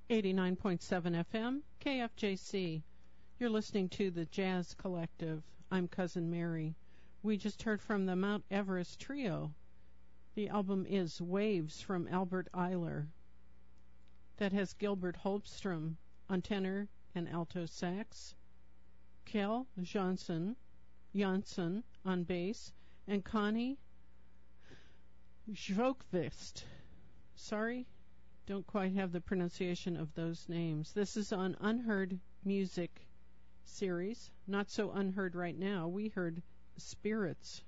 89.7 FM, KFJC. You're listening to the Jazz Collective. I'm Cousin Mary. We just heard from the Mount Everest Trio. The album is Waves from Albert Ayler. That has Gilbert Holmstrom on tenor and alto sax, Kjell Jansson on bass, and Connie Svokvist. Sorry, don't quite have the pronunciation of those names. This is on Unheard Music series. Not so unheard right now. We heard Spirits.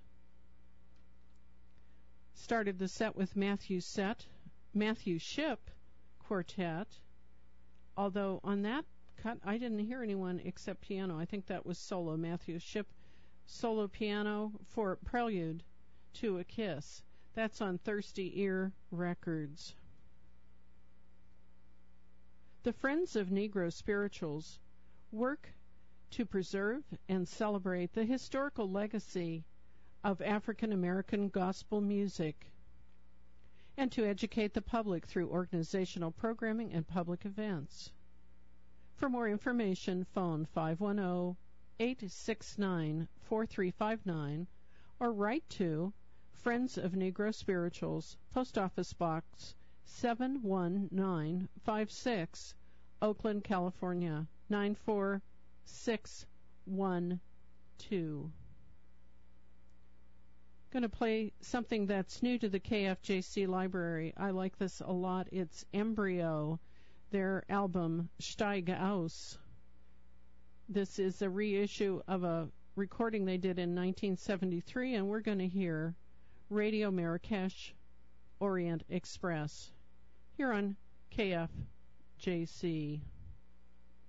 Started the set with Matthew Shipp Quartet. Although on that cut, I didn't hear anyone except piano. I think that was solo. Matthew Shipp solo piano for Prelude to a Kiss. That's on Thirsty Ear Records. The Friends of Negro Spirituals work to preserve and celebrate the historical legacy of African American gospel music and to educate the public through organizational programming and public events. For more information, phone 510-869-4359 or write to Friends of Negro Spirituals, Post Office Box 71956, Oakland, California 94612. Going to play something that's new to the KFJC library. I like this a lot. It's Embryo, their album Steig aus. This is a reissue of a recording they did in 1973, and we're going to hear Radio Marrakesh Orient Express here on KFJC.